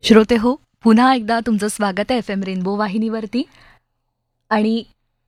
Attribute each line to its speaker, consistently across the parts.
Speaker 1: श्रोते हो, पुन्हा एकदा तुमचं स्वागत आहे FM रेनबो वाहिनीवरती. आणि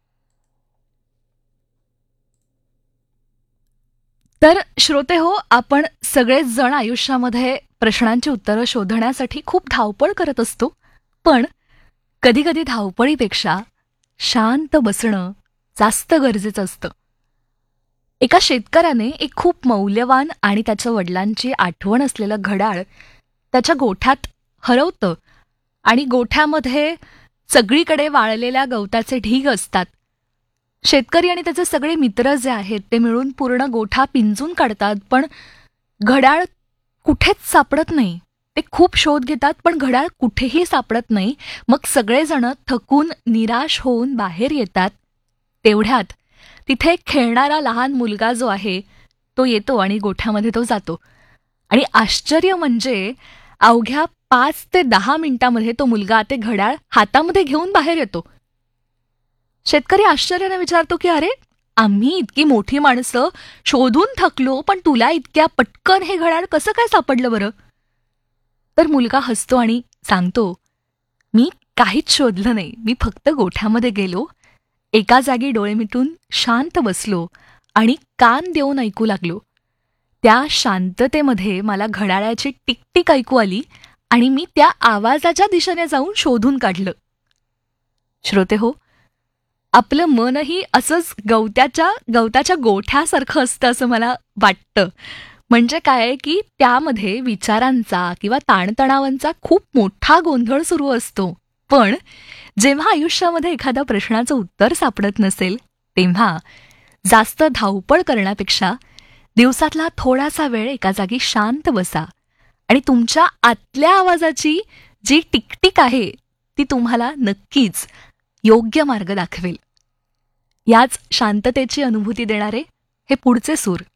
Speaker 1: तर श्रोते हो, आपण सगळेच जण आयुष्यामध्ये प्रश्नांची उत्तरं शोधण्यासाठी खूप धावपळ करत असतो. पण कधी-कधी धावपळीपेक्षा शांत बसणं जास्त गरजेचं असतं. एका शेतकऱ्याने एक खूप मौल्यवान आणि त्याच्या वडिलांची आठवण असलेलं घड्याळ त्याच्या गोठ्यात हरवतं आणि गोठ्यामध्ये सगळीकडे वाळलेल्या गवताचे ढीग असतात. शेतकरी आणि त्याचे सगळे मित्र जे आहेत ते मिळून पूर्ण गोठा पिंजून काढतात, पण घड्याळ कुठेच सापडत नाही. ते खूप शोध घेतात, पण घड्याळ कुठेही सापडत नाही. मग सगळेजण थकून निराश होऊन बाहेर येतात. तेवढ्यात तिथे एक खेळणारा लहान मुलगा जो आहे तो येतो आणि गोठ्यामध्ये तो जातो. आणि आश्चर्य म्हणजे अवघ्या 5 ते 10 मिनिटांमध्ये तो मुलगा ते घड्याळ हातामध्ये घेऊन बाहेर येतो. शेतकरी आश्चर्याने विचारतो की अरे, आम्ही इतकी मोठी माणसं शोधून थकलो, पण तुला इतक्या पटकन हे घड्याळ कसं काय सापडलं बरं? तर मुलगा हसतो आणि सांगतो, मी काहीच शोधलं नाही. मी फक्त गोठ्यामध्ये गेलो, एका जागी डोळे मिटून शांत बसलो आणि कान देऊन ऐकू लागलो. त्या शांततेमध्ये मला घड्याळाची टिकटिक ऐकू आली आणि मी त्या आवाजाच्या दिशेने जाऊन शोधून काढलं. श्रोते हो, आपलं मनही असंच गवताच्या गोठ्यासारखं असतं असं मला वाटतं. म्हणजे काय आहे की त्यामध्ये विचारांचा किंवा ताणतणावांचा खूप मोठा गोंधळ सुरू असतो. पण जेव्हा आयुष्यामध्ये एखाद्या प्रश्नाचं उत्तर सापडत नसेल, तेव्हा जास्त धावपळ करण्यापेक्षा दिवसातला थोडासा वेळ एका जागी शांत बसा आणि तुमच्या आतल्या आवाजाची जी टिकटिक आहे ती तुम्हाला नक्कीच योग्य मार्ग दाखवेल. याच शांततेची अनुभूती देणारे हे पुढचे सूर.